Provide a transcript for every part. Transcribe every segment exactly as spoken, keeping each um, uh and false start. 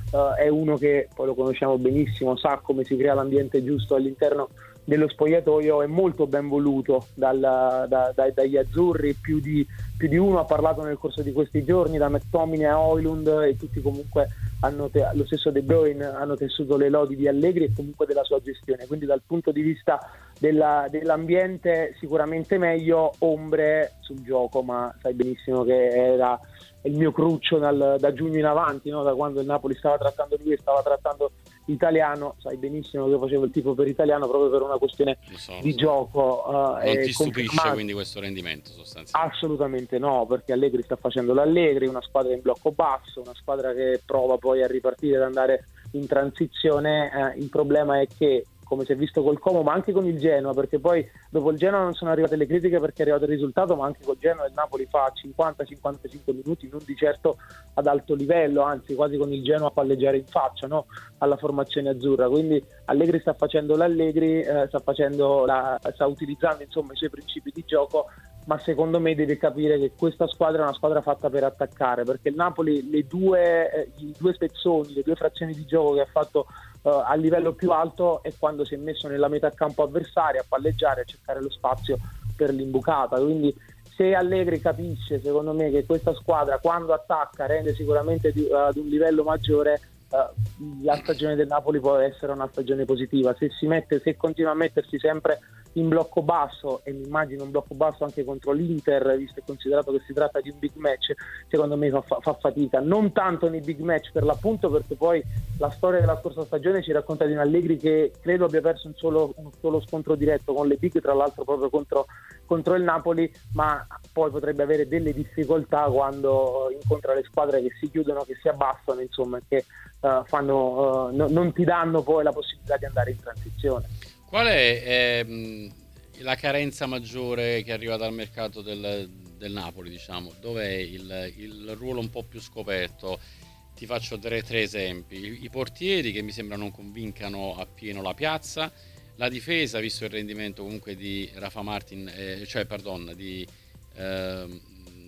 uh, è uno che poi lo conosciamo benissimo, sa come si crea l'ambiente giusto all'interno dello spogliatoio, è molto ben voluto dal, da, da, dagli azzurri, più di, più di uno ha parlato nel corso di questi giorni, da McTominay a Højlund, e tutti comunque hanno te- lo stesso De Bruyne hanno tessuto le lodi di Allegri e comunque della sua gestione, quindi dal punto di vista della, dell'ambiente sicuramente meglio, ombre sul gioco, ma sai benissimo che era il mio cruccio dal, da giugno in avanti, no? Da quando il Napoli stava trattando lui e stava trattando italiano, sai benissimo che io facevo il tifo per italiano proprio per una questione lo so, lo di so. gioco. Uh, Non ti stupisce quindi questo rendimento sostanzialmente? Assolutamente no, perché Allegri sta facendo l'Allegri, una squadra in blocco basso, una squadra che prova poi a ripartire ed andare in transizione. Eh, il problema è che, come si è visto col Como, ma anche con il Genoa, perché poi dopo il Genoa non sono arrivate le critiche perché è arrivato il risultato, ma anche col Genoa il Napoli fa cinquanta cinquantacinque minuti, non di certo ad alto livello, anzi quasi con il Genoa a palleggiare in faccia, no? Alla formazione azzurra. Quindi Allegri sta facendo l'Allegri, eh, sta facendo la, sta utilizzando insomma i suoi principi di gioco, ma secondo me deve capire che questa squadra è una squadra fatta per attaccare, perché il Napoli le due, eh, i due spezzoni, le due frazioni di gioco che ha fatto uh, a livello più alto è quando si è messo nella metà campo avversaria a palleggiare, a cercare lo spazio per l'imbucata. Quindi se Allegri capisce, secondo me, che questa squadra quando attacca rende sicuramente di, uh, ad un livello maggiore, uh, la stagione del Napoli può essere una stagione positiva. Se si mette, se continua a mettersi sempre in blocco basso, e mi immagino un blocco basso anche contro l'Inter, visto e considerato che si tratta di un big match, secondo me fa, fa fatica, non tanto nei big match per l'appunto, perché poi la storia della scorsa stagione ci racconta di un Allegri che credo abbia perso un solo, un solo scontro diretto con le big, tra l'altro proprio contro, contro il Napoli, ma poi potrebbe avere delle difficoltà quando incontra le squadre che si chiudono, che si abbassano, insomma, che uh, fanno, uh, no, non ti danno poi la possibilità di andare in transizione. Qual è ehm, la carenza maggiore che arriva dal mercato del, del Napoli, diciamo? Dov'è il, il ruolo un po' più scoperto? Ti faccio tre, tre esempi. I, I portieri, che mi sembra non convincano appieno la piazza, la difesa, visto il rendimento comunque di Rafa Martin, eh, cioè pardon, di... Ehm,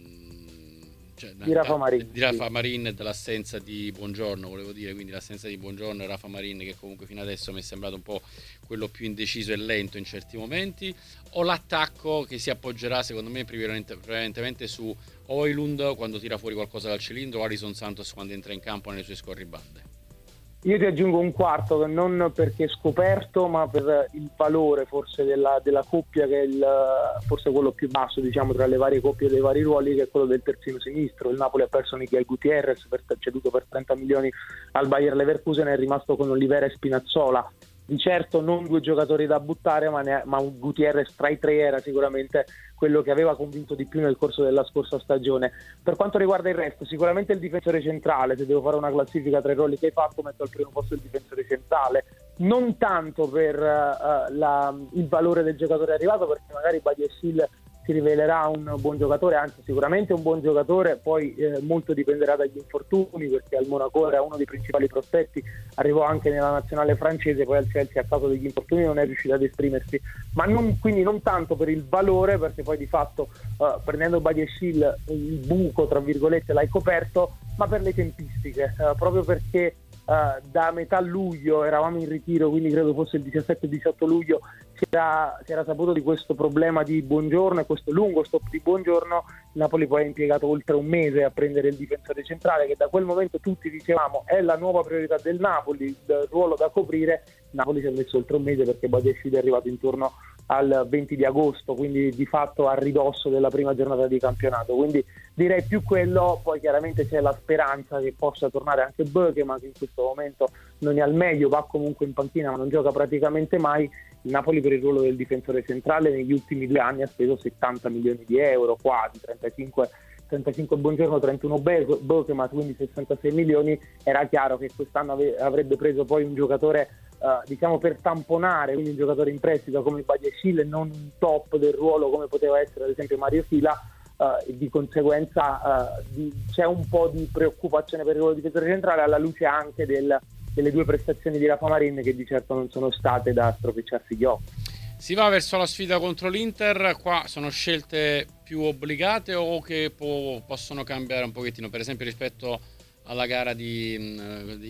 Cioè, Di Rafa Marin, di Rafa Marin e dell'assenza di Buongiorno, volevo dire, quindi l'assenza di Buongiorno e Rafa Marin, che comunque fino adesso mi è sembrato un po' quello più indeciso e lento in certi momenti, o l'attacco che si appoggerà secondo me prevalentemente su Højlund quando tira fuori qualcosa dal cilindro, o Alisson Santos quando entra in campo nelle sue scorribande? Io ti aggiungo un quarto, non perché scoperto, ma per il valore forse della, della coppia, che è il, forse quello più basso, diciamo, tra le varie coppie dei vari ruoli, che è quello del terzino sinistro. Il Napoli ha perso Miguel Gutierrez, per, ceduto per trenta milioni al Bayer Leverkusen, è rimasto con Olivera e Spinazzola. Di certo non due giocatori da buttare, ma, ne, ma un Gutierrez tra i tre era sicuramente quello che aveva convinto di più nel corso della scorsa stagione. Per quanto riguarda il resto, sicuramente il difensore centrale, se devo fare una classifica tra i ruoli che hai fatto, metto al primo posto il difensore centrale, non tanto per uh, la, il valore del giocatore arrivato, perché magari Badiashile si rivelerà un buon giocatore, anzi sicuramente un buon giocatore, poi eh, molto dipenderà dagli infortuni, perché al Monaco era uno dei principali prospetti, arrivò anche nella nazionale francese, poi al Chelsea a causa degli infortuni non è riuscito ad esprimersi, ma non, quindi non tanto per il valore, perché poi di fatto uh, prendendo Badiashile il buco tra virgolette l'hai coperto, ma per le tempistiche, uh, proprio perché Uh, da metà luglio eravamo in ritiro, quindi credo fosse il diciassette diciotto luglio, si era, si era saputo di questo problema di Buongiorno e questo lungo stop di Buongiorno. Il Napoli poi ha impiegato oltre un mese a prendere il difensore centrale, che da quel momento tutti dicevamo è la nuova priorità del Napoli, il ruolo da coprire. Il Napoli si è messo oltre un mese, perché Badiashile è arrivato intorno al venti di agosto, quindi di fatto a ridosso della prima giornata di campionato, quindi direi più quello. Poi chiaramente c'è la speranza che possa tornare anche Böke, ma che in questo momento non è al meglio, va comunque in panchina ma non gioca praticamente mai. Il Napoli per il ruolo del difensore centrale negli ultimi due anni ha speso settanta milioni di euro, quasi trentacinque trentacinque Buongiorno, trentuno Böke, ma quindi sessantasei milioni. Era chiaro che quest'anno ave- avrebbe preso poi un giocatore Uh, diciamo per tamponare, quindi un giocatore in prestito come Badiashile, non un top del ruolo come poteva essere ad esempio Mario Fila, uh, e di conseguenza uh, di, c'è un po' di preoccupazione per il ruolo di difensore centrale, alla luce anche del, delle due prestazioni di Rafa Marin, che di certo non sono state da stropicciarsi gli occhi. Si va verso la sfida contro l'Inter, qua sono scelte più obbligate o che può, possono cambiare un pochettino, per esempio rispetto alla gara di,